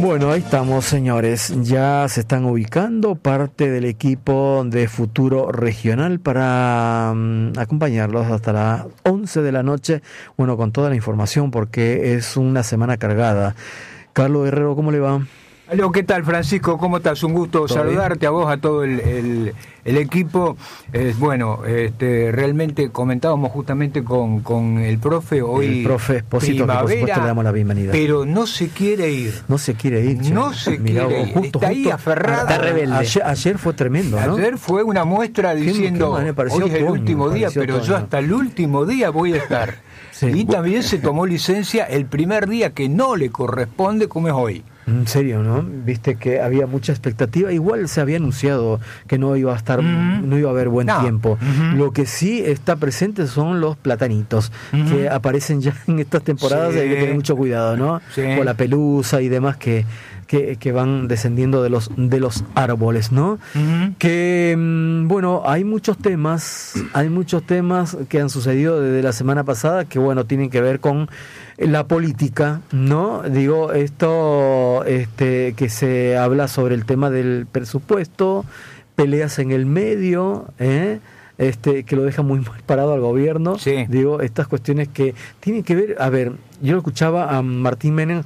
Bueno, ahí estamos, señores. Ya se están ubicando parte del equipo de Futuro Regional para acompañarlos hasta las 11 de la noche. Bueno, con toda la información porque es una semana cargada. Carlos Guerrero, ¿cómo le va? Aló, ¿qué tal, Francisco? ¿Cómo estás? Un gusto saludarte bien? A vos, a todo el equipo. Realmente comentábamos justamente con el profe hoy. El profe Espósito, que por supuesto le damos la bienvenida. Pero no se quiere ir. No se quiere ir. No se quiere ir. Está ahí aferrado. Está rebelde. Ayer fue tremendo, ¿no? Ayer fue una muestra diciendo, hoy es el último día, pero yo hasta el último día voy a estar. Sí. Y también se tomó licencia el primer día que no le corresponde, como es hoy. En serio, ¿no? Viste que había mucha expectativa. Igual se había anunciado que no iba a estar, no iba a haber buen tiempo. Lo que sí está presente son los platanitos que aparecen ya en estas temporadas. Sí. Hay que tener mucho cuidado, ¿no? Sí. Por la pelusa y demás que van descendiendo de los árboles, ¿no? Que bueno, hay muchos temas que han sucedido desde la semana pasada que bueno, tienen que ver con la política, ¿no? Digo, esto que se habla sobre el tema del presupuesto, peleas en el medio, que lo deja muy mal parado al gobierno. Sí. Digo, estas cuestiones que tienen que ver, a ver, yo lo escuchaba a Martín Menem